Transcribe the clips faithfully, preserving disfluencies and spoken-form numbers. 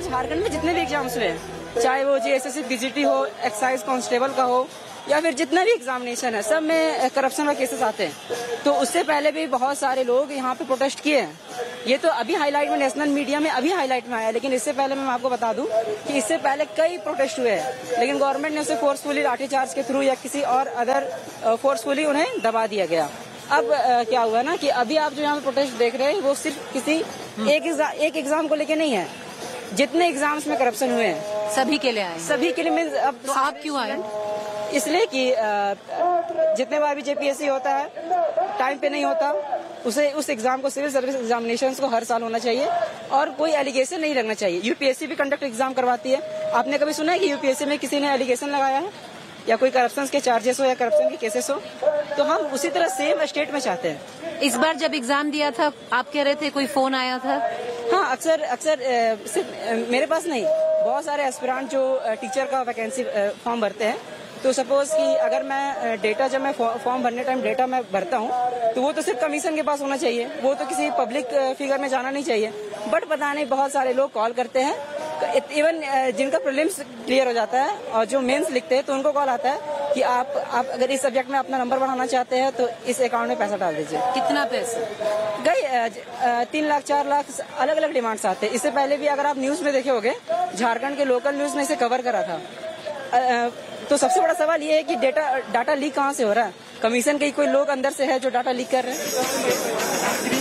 झारखंड में जितने भी एग्जाम्स हुए, चाहे वो जेएसएससी पीजीटी हो, एक्साइज कांस्टेबल का हो, या फिर जितना भी एग्जामिनेशन है, सब में करप्शन का केसेस आते हैं। तो उससे पहले भी बहुत सारे लोग यहाँ पे प्रोटेस्ट किए हैं। ये तो अभी हाईलाइट में, नेशनल मीडिया में अभी हाईलाइट में आया, लेकिन इससे पहले मैं आपको बता दूं कि इससे पहले कई प्रोटेस्ट हुए हैं, लेकिन गवर्नमेंट ने उसे फोर्सफुली लाठीचार्ज के थ्रू या किसी और अदर फोर्सफुली उन्हें दबा दिया गया। अब आ, क्या हुआ ना कि अभी आप जो यहाँ पे प्रोटेस्ट देख रहे हैं वो सिर्फ किसी एक एग्जाम एक एग्जाम को लेके नहीं है, जितने एग्जाम्स में करप्शन हुए हैं सभी के लिए आए, सभी के लिए मीन्स। अब तो आप क्यों आए? इसलिए कि जितने बार भी जेपीएससी होता है टाइम पे नहीं होता, उसे उस एग्जाम को, सिविल सर्विस एग्जामिनेशंस को हर साल होना चाहिए और कोई एलिगेशन नहीं लगना चाहिए। यूपीएससी भी कंडक्ट एग्जाम करवाती है। आपने कभी सुना है कि यूपीएससी में किसी ने एलिगेशन लगाया है या कोई करप्शन के चार्जेस हो या करप्शन के केसेस हो? तो हम उसी तरह सेम स्टेट में चाहते हैं। इस बार जब एग्जाम दिया था आप कह रहे थे कोई फोन आया था? हाँ, अक्सर अक्सर सिर्फ मेरे पास नहीं, बहुत सारे एस्पिरेंट जो टीचर का वैकेंसी फॉर्म भरते हैं, तो सपोज कि अगर मैं डेटा, जब मैं फॉर्म भरने टाइम डेटा मैं भरता हूँ, तो वो तो सिर्फ कमीशन के पास होना चाहिए, वो तो किसी पब्लिक फिगर में जाना नहीं चाहिए। बट पता नहीं, बहुत सारे लोग कॉल करते हैं, इवन जिनका प्रीलिम्स क्लियर हो जाता है और जो मेंस लिखते हैं, तो उनको कॉल आता है कि आप आप अगर इस सब्जेक्ट में अपना नंबर बढ़ाना चाहते हैं तो इस अकाउंट में पैसा डाल दीजिए। कितना पैसा? गई तीन लाख चार लाख अलग अलग डिमांड्स आते हैं। इससे पहले भी अगर आप न्यूज में देखे होंगे, झारखंड के लोकल न्यूज ने इसे कवर करा था। तो सबसे बड़ा सवाल ये है कि डेटा डाटा लीक कहाँ से हो रहा है? कमीशन के कोई लोग अंदर से है जो डाटा लीक कर रहे हैं।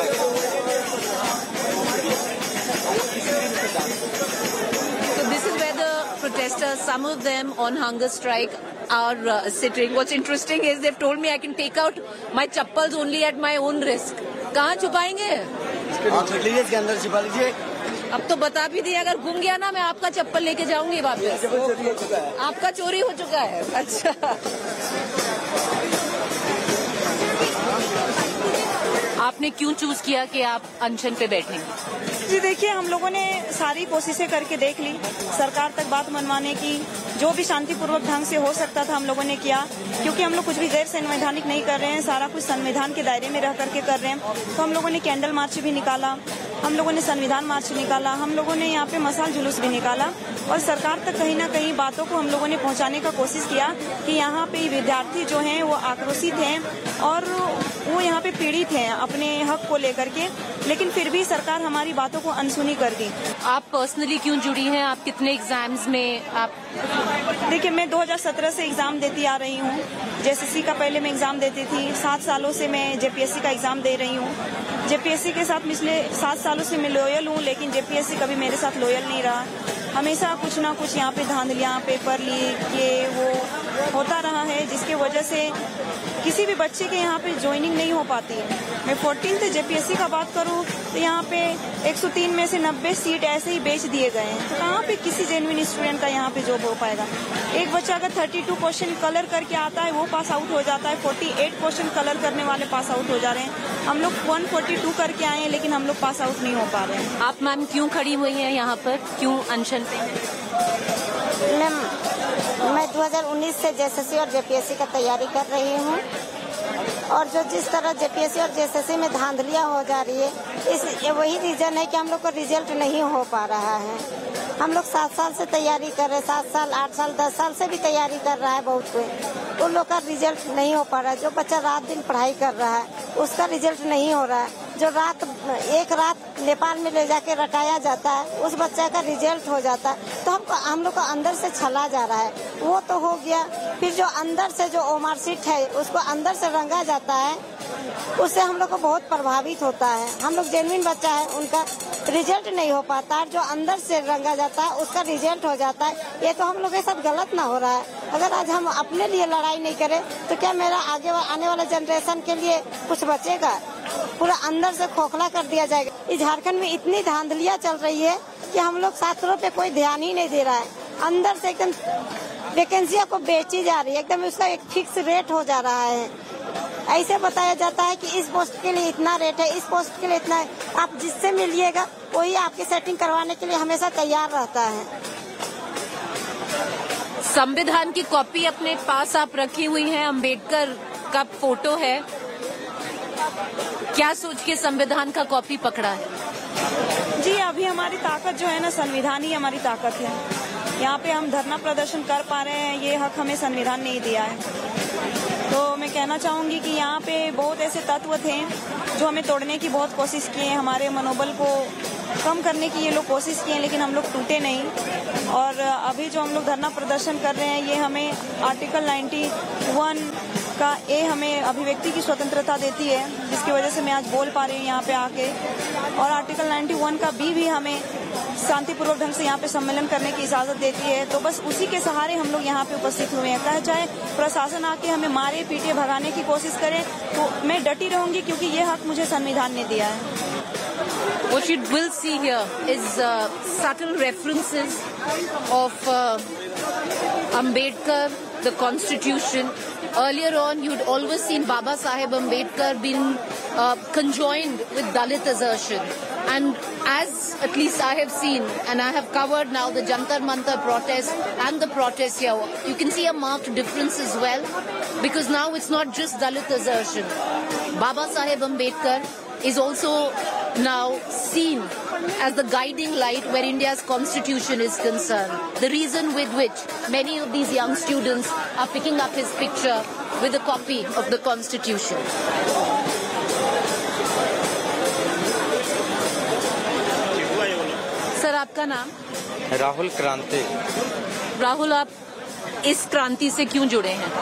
Protesters, some of them on hunger strike, are uh, sitting. What's interesting is they've told me I can take out my chappals only at my own risk. कहाँ छुपाएंगे? आप लीजिए, इसके अंदर छुपा लीजिए। अब तो बता भी दिया, अगर गुम गया ना मैं आपका चप्पल लेके जाऊंगी वापस। आपका चोरी हो चुका है। अच्छा, आपने क्यों चूज किया कि आप अनशन पे बैठेंगे? जी देखिए, हम लोगों ने सारी कोशिशें करके देख ली, सरकार तक बात मनवाने की, जो भी शांतिपूर्वक ढंग से हो सकता था हम लोगों ने किया, क्योंकि हम लोग कुछ भी गैर संवैधानिक नहीं कर रहे हैं, सारा कुछ संविधान के दायरे में रह करके कर रहे हैं। तो हम लोगों ने कैंडल मार्च भी निकाला, हम लोगों ने संविधान मार्च निकाला, हम लोगों ने यहाँ पे मसाल जुलूस भी निकाला और सरकार तक कहीं ना कहीं बातों को हम लोगों ने पहुँचाने का कोशिश किया कि यहाँ पे विद्यार्थी जो हैं वो आक्रोशित हैं और वो यहाँ पे पीड़ित हैं अपने हक को लेकर के, लेकिन फिर भी सरकार हमारी बातों को अनसुनी कर दी। आप पर्सनली क्यों जुड़ी हैं? आप कितने एग्जाम्स में? आप देखिए, मैं दो हज़ार सत्रह से एग्जाम देती आ रही हूँ। जेएसएससी का पहले मैं एग्जाम देती थी, सात सालों से मैं जेपीएससी का एग्जाम दे रही हूँ। जेपीएससी के साथ पिछले सात सालों से मैं लॉयल हूँ, लेकिन जेपीएससी कभी मेरे साथ लॉयल नहीं रहा। हमेशा कुछ ना कुछ यहाँ पे धांधलियाँ, पेपर लीक, ये वो होता रहा है, जिसके वजह से किसी भी बच्चे के यहाँ पे ज्वाइनिंग नहीं हो पाती है। मैं फोर्टीन्थ जेपीएससी का बात करूँ तो यहाँ पे एक सौ तीन में से नब्बे सीट ऐसे ही बेच दिए गए हैं। तो कहाँ पे किसी जेन्युइन स्टूडेंट का यहाँ पे जॉब हो पाएगा? एक बच्चा अगर बत्तीस क्वेश्चन कलर करके आता है वो पास आउट हो जाता है, अड़तालीस क्वेश्चन कलर करने वाले पास आउट हो जा रहे हैं। हम लोग एक सौ बयालीस करके आए हैं, लेकिन हम लोग पास आउट नहीं हो पा रहे हैं। आप मैम क्यों खड़ी हुई हैं यहाँ पर, क्यों अनशन पे हैं? मैम, मैं दो हज़ार उन्नीस से जेएसएससी और जेपीएससी का तैयारी कर रही हूँ और जो जिस तरह जेपीएससी और जेएसएससी में धांधलियाँ हो जा रही है, इस वही रीजन है कि हम लोग को रिजल्ट नहीं हो पा रहा है। हम लोग सात साल से तैयारी कर रहे हैं, सात साल आठ साल दस साल से भी तैयारी कर रहा है बहुत कोई, उन लोग का रिजल्ट नहीं हो पा रहा है। जो बच्चा रात दिन पढ़ाई कर रहा है उसका रिजल्ट नहीं हो रहा है। जो रात एक रात नेपाल में ले जाके रटाया जाता है उस बच्चे का रिजल्ट हो जाता है। तो हमको हम लोग को अंदर से छला जा रहा है, वो तो हो गया। फिर जो अंदर से जो ओमार्कशीट है उसको अंदर से रंगा जाता है, उससे हम लोग को बहुत प्रभावित होता है। हम लोग जेन्युइन बच्चा है, उनका रिजल्ट नहीं हो पाता है। जो अंदर से रंगा जाता है उसका रिजल्ट हो जाता है। ये तो हम लोग के साथ गलत ना हो रहा है? अगर आज हम अपने लिए लड़ाई नहीं करें तो क्या मेरा आगे आने वाला जनरेशन के लिए कुछ बचेगा? पूरा अंदर से खोखला कर दिया जाएगा। इस झारखंड में इतनी धांधलियाँ चल रही है कि हम लोग छात्रों पे कोई ध्यान ही नहीं दे रहा है। अंदर से एकदम वैकेंसियाँ को बेची जा रही है, एकदम उसका एक फिक्स रेट हो जा रहा है। ऐसे बताया जाता है कि इस पोस्ट के लिए इतना रेट है, इस पोस्ट के लिए इतना है। आप जिससे मिलिएगा वही आपकी सेटिंग करवाने के लिए हमेशा तैयार रहता है। संविधान की कॉपी अपने पास आप रखी हुई हैं, अंबेडकर का फोटो है, क्या सोच के संविधान का कॉपी पकड़ा है? जी, अभी हमारी ताकत जो है ना, संविधान ही हमारी ताकत है। यहाँ पे हम धरना प्रदर्शन कर पा रहे हैं, ये हक हमें संविधान नहीं दिया है। तो मैं कहना चाहूंगी कि यहाँ पे बहुत ऐसे तत्व थे जो हमें तोड़ने की बहुत कोशिश किए, हमारे मनोबल को कम करने की ये लोग कोशिश किए, लेकिन हम लोग टूटे नहीं। और अभी जो हम लोग धरना प्रदर्शन कर रहे हैं, ये हमें आर्टिकल नाइन्टी वन का ए हमें अभिव्यक्ति की स्वतंत्रता देती है, जिसकी वजह से मैं आज बोल पा रही हूँ यहाँ पे आके। और आर्टिकल नाइन्टी वन का बी भी हमें शांतिपूर्वक ढंग से यहाँ पे सम्मेलन करने की इजाजत देती है। तो बस उसी के सहारे हम लोग यहाँ पे उपस्थित हुए हैं। कहे चाहे प्रशासन आके हमें मारे पीटे भगाने की कोशिश करे, तो मैं डटी रहूंगी, क्योंकि ये हक मुझे संविधान ने दिया है। What you will see here is uh, subtle references of uh, Ambedkar, the Constitution. Earlier on, you'd always seen Baba Saheb Ambedkar being uh, conjoined with Dalit assertion. And as at least I have seen, and I have covered now the Jantar Mantar protest and the protest here, you can see a marked difference as well, because now it's not just Dalit assertion. Baba Saheb Ambedkar is also now seen as the guiding light where India's constitution is concerned. The reason with which many of these young students are picking up his picture with a copy of the constitution. Sir, आपका नाम? राहुल क्रांति। राहुल, आप इस क्रांति से क्यों जुड़े हैं?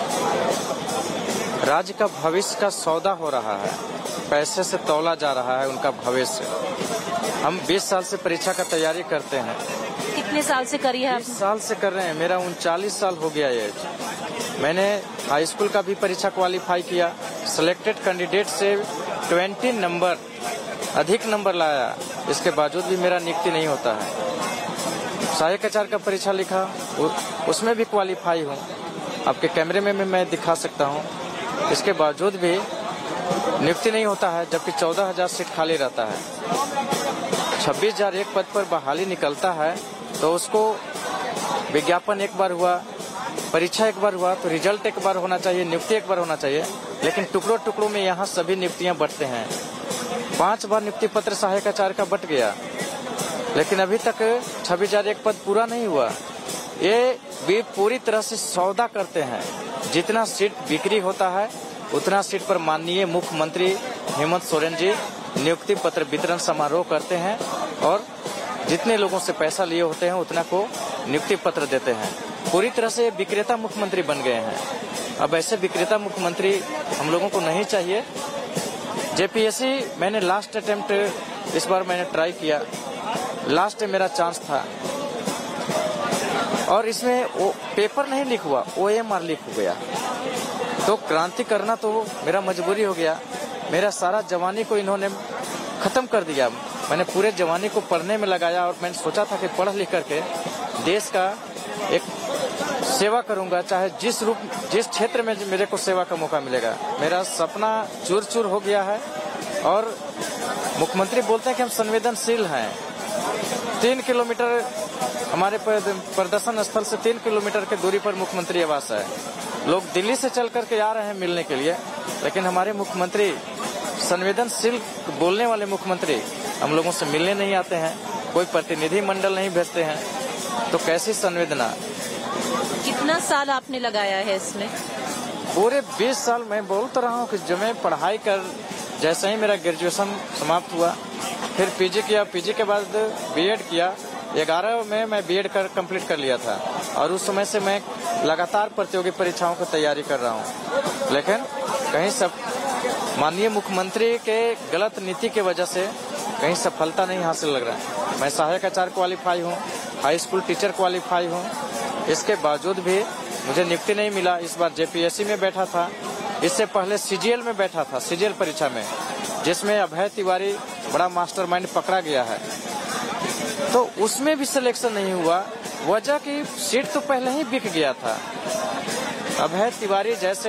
राज्य का भविष्य का सौदा हो रहा है, पैसे से तौला जा रहा है उनका भविष्य। हम बीस साल से परीक्षा का तैयारी करते हैं। कितने साल से करी है आप? बीस साल से कर रहे हैं। मेरा उनचालीस साल हो गया एज। मैंने हाई स्कूल का भी परीक्षा क्वालिफाई किया, सिलेक्टेड कैंडिडेट से बीस नंबर अधिक नंबर लाया, इसके बावजूद भी मेरा नियुक्ति नहीं होता है। सहायक आचार्य का परीक्षा लिखा, उसमें भी क्वालिफाई हूँ, आपके कैमरे में मैं दिखा सकता हूँ। इसके बावजूद भी नियुक्ति नहीं होता है, जबकि चौदह हजार सीट खाली रहता है। छब्बीस हजार एक पद पर बहाली निकलता है, तो उसको विज्ञापन एक बार हुआ, परीक्षा एक बार हुआ, तो रिजल्ट एक बार होना चाहिए, नियुक्ति एक बार होना चाहिए। लेकिन टुकड़ों टुकड़ों में यहाँ सभी नियुक्तियाँ बंटते हैं। पांच बार नियुक्ति पत्र सहायक आचार्य का बंट गया, लेकिन अभी तक छब्बीस हजार एक पद पूरा नहीं हुआ। ये भी पूरी तरह से सौदा करते हैं। जितना सीट बिक्री होता है, उतना सीट पर माननीय मुख्यमंत्री हेमंत सोरेन जी नियुक्ति पत्र वितरण समारोह करते हैं, और जितने लोगों से पैसा लिए होते हैं उतना को नियुक्ति पत्र देते हैं। पूरी तरह से विक्रेता मुख्यमंत्री बन गए हैं। अब ऐसे विक्रेता मुख्यमंत्री हम लोगों को नहीं चाहिए। जेपीएससी मैंने लास्ट अटेम्प्ट इस बार मैंने ट्राई किया, लास्ट मेरा चांस था, और इसमें वो पेपर नहीं लीक हुआ, ओएमआर लीक हो गया। तो क्रांति करना तो मेरा मजबूरी हो गया। मेरा सारा जवानी को इन्होंने खत्म कर दिया। मैंने पूरे जवानी को पढ़ने में लगाया, और मैंने सोचा था कि पढ़ लिख करके देश का एक सेवा करूंगा, चाहे जिस रूप जिस क्षेत्र में मेरे को सेवा का मौका मिलेगा। मेरा सपना चूर चूर हो गया है। और मुख्यमंत्री बोलते हैं कि हम संवेदनशील हैं। तीन किलोमीटर हमारे प्रदर्शन स्थल से तीन किलोमीटर की दूरी पर मुख्यमंत्री आवास है। लोग दिल्ली से चल करके आ रहे हैं मिलने के लिए, लेकिन हमारे मुख्यमंत्री संवेदनशील बोलने वाले मुख्यमंत्री हम लोगों से मिलने नहीं आते हैं, कोई प्रतिनिधि मंडल नहीं भेजते हैं। तो कैसी संवेदना। कितना साल आपने लगाया है इसमें? पूरे बीस साल। मैं बोल तो रहा हूँ कि जब मैं पढ़ाई कर, जैसे ही मेरा ग्रेजुएशन समाप्त हुआ, फिर पीजी किया, पीजी के बाद बीएड किया। ग्यारह में मैं बीएड कर कंप्लीट कर लिया था, और उस समय से मैं लगातार प्रतियोगी परीक्षाओं की तैयारी कर रहा हूँ। लेकिन कहीं सब माननीय मुख्यमंत्री के गलत नीति की वजह से कहीं सफलता नहीं हासिल लग रहा है। मैं सहायक आचार्य क्वालिफाई हूँ, हाई स्कूल टीचर क्वालिफाई हूँ, इसके बावजूद भी मुझे नियुक्ति नहीं मिला। इस बार जेपीएससी में बैठा था, इससे पहले सीजीएल में बैठा था, सीजीएल परीक्षा में, जिसमें अभय तिवारी बड़ा मास्टरमाइंड पकड़ा गया है। तो उसमें भी सिलेक्शन नहीं हुआ, वजह की सीट तो पहले ही बिक गया था। अभय तिवारी जैसे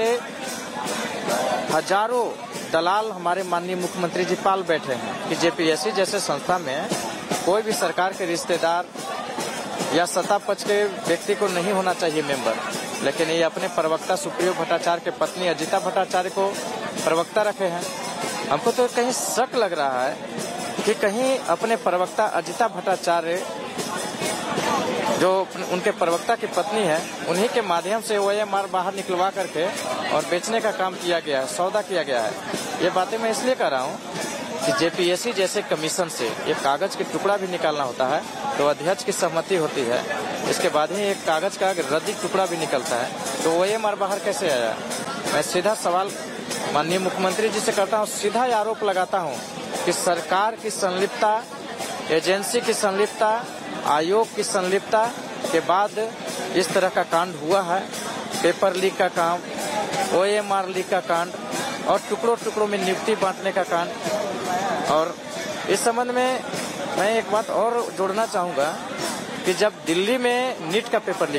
हजारों दलाल हमारे माननीय मुख्यमंत्री जी पाल बैठे हैं कि जेपीएससी जैसे संस्था में कोई भी सरकार के रिश्तेदार या सत्ता पक्ष के व्यक्ति को नहीं होना चाहिए मेंबर। लेकिन ये अपने प्रवक्ता सुप्रियो भट्टाचार्य के पत्नी अजिता भट्टाचार्य को प्रवक्ता रखे हैं। हमको तो कहीं शक लग रहा है कि कहीं अपने प्रवक्ता अजिता भट्टाचार्य जो उनके प्रवक्ता की पत्नी है, उन्हीं के माध्यम से ओ एम आर बाहर निकलवा करके और बेचने का काम किया गया है, सौदा किया गया है। ये बातें मैं इसलिए कर रहा हूँ कि जे पी एस सी जैसे कमीशन से एक कागज के टुकड़ा भी निकालना होता है तो अध्यक्ष की सहमति होती है, इसके बाद ही एक कागज का रद्दी टुकड़ा भी निकलता है। तो ओ एम आर बाहर कैसे आया? मैं सीधा सवाल माननीय मुख्यमंत्री जी से करता हूँ, सीधा आरोप लगाता हूँ कि सरकार की संलिप्तता, एजेंसी की संलिप्तता, आयोग की संलिप्तता के बाद इस तरह का कांड हुआ है। पेपर लीक का काम, ओ एम आर लीक का कांड और टुकड़ों टुकड़ों में नियुक्ति बांटने का कांड। और इस संबंध में मैं एक बात और जोड़ना चाहूँगा कि जब दिल्ली में नीट का पेपर लीक